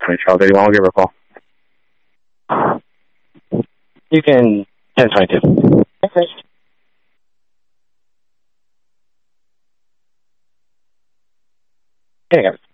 shelter. You want to give her a call? You can 1022. Okay. Hey, guys.